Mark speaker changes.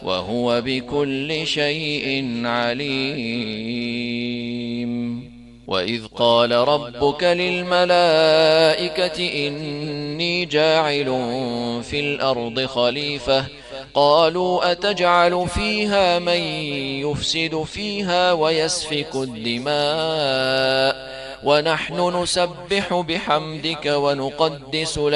Speaker 1: وهو بكل شيء عليم. وإذ قال ربك للملائكة إني جاعل في الأرض خليفة قالوا أتجعل فيها من يفسد فيها ويسفك الدماء ونحن نسبح بحمدك ونقدس لك